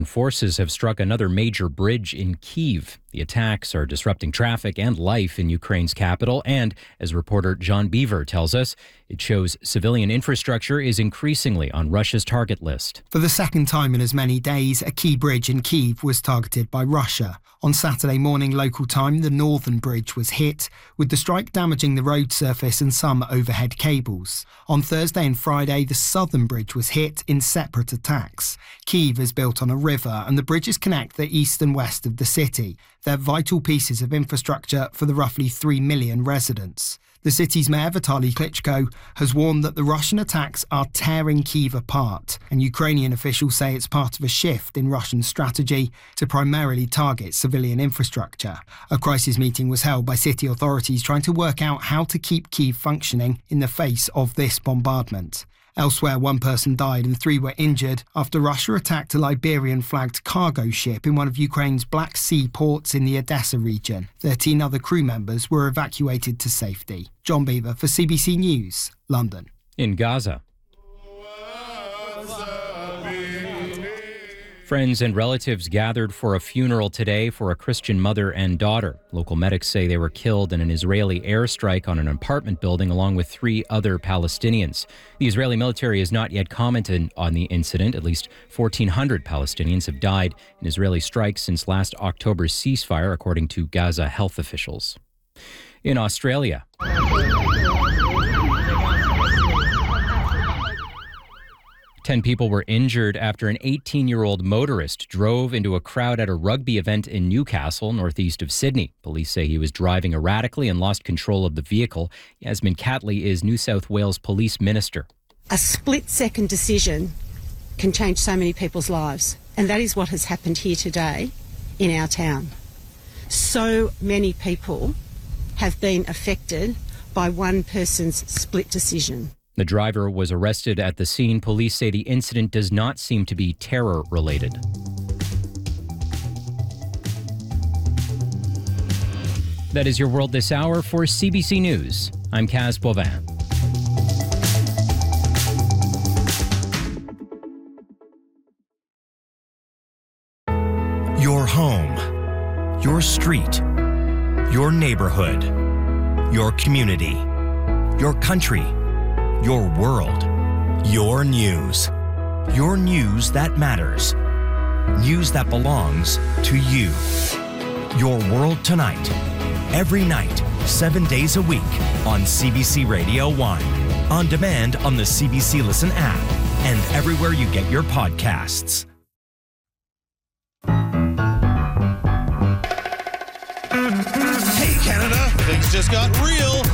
Forces have struck another major bridge in Kyiv. The attacks are disrupting traffic and life in Ukraine's capital, and, as reporter John Beaver tells us, it shows civilian infrastructure is increasingly on Russia's target list. For the second time in as many days, a key bridge in Kyiv was targeted by Russia. On Saturday morning local time, the northern bridge was hit, with the strike damaging the road surface and some overhead cables. On Thursday and Friday, the southern bridge was hit in separate attacks. Kyiv is built on a river, and the bridges connect the east and west of the city. They're vital pieces of infrastructure for the roughly 3 million residents. The city's mayor, Vitaly Klitschko, has warned that the Russian attacks are tearing Kyiv apart, and Ukrainian officials say it's part of a shift in Russian strategy to primarily target civilian infrastructure. A crisis meeting was held by city authorities trying to work out how to keep Kyiv functioning in the face of this bombardment. Elsewhere, one person died and 3 were injured after Russia attacked a Liberian-flagged cargo ship in one of Ukraine's Black Sea ports in the Odessa region. 13 other crew members were evacuated to safety. John Beaver for CBC News, London. In Gaza, friends and relatives gathered for a funeral today for a Christian mother and daughter. Local medics say they were killed in an Israeli airstrike on an apartment building along with 3 other Palestinians. The Israeli military has not yet commented on the incident. At least 1,400 Palestinians have died in Israeli strikes since last October's ceasefire, according to Gaza health officials. In Australia, 10 people were injured after an 18-year-old motorist drove into a crowd at a rugby event in Newcastle, northeast of Sydney. Police say he was driving erratically and lost control of the vehicle. Yasmin Catley is New South Wales Police Minister. A split-second decision can change so many people's lives, and that is what has happened here today in our town. So many people have been affected by one person's split decision. The driver was arrested at the scene. Police say the incident does not seem to be terror-related. That is your world this hour. For CBC News, I'm Kaz Boivin. Your home, your street, your neighborhood, your community, your country, your world, your news that matters, news that belongs to you. Your World Tonight, every night, 7 days a week on CBC Radio 1, on demand on the CBC Listen app, and everywhere you get your podcasts. Hey Canada, things just got real.